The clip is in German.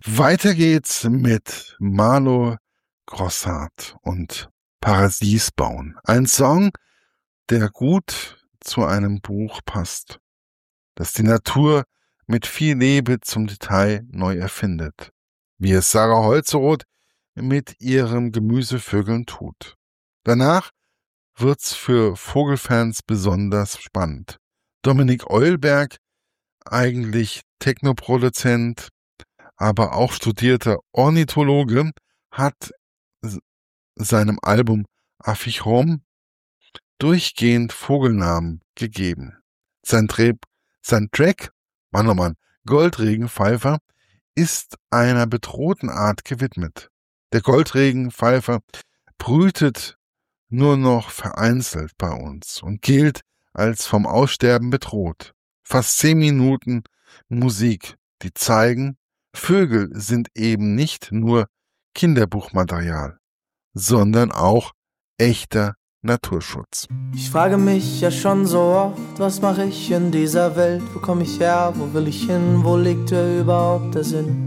Weiter geht's mit Marlo Grossart und Paradies bauen. Ein Song, der gut zu einem Buch passt, das die Natur mit viel Liebe zum Detail neu erfindet, wie es Sarah Holzeroth mit ihrem Gemüsevögeln tut. Danach wird's für Vogelfans besonders spannend. Dominik Eulberg, eigentlich Technoproduzent, aber auch studierter Ornithologe, hat seinem Album Affichrom durchgehend Vogelnamen gegeben. Sein Track, Mann oh Mann, Goldregenpfeifer, ist einer bedrohten Art gewidmet. Der Goldregenpfeifer brütet nur noch vereinzelt bei uns und gilt als vom Aussterben bedroht. Fast 10 Minuten Musik, die zeigen, Vögel sind eben nicht nur Kinderbuchmaterial, sondern auch echter Naturschutz. Ich frage mich ja schon so oft, was mache ich in dieser Welt? Wo komme ich her? Wo will ich hin? Wo liegt hier überhaupt der Sinn?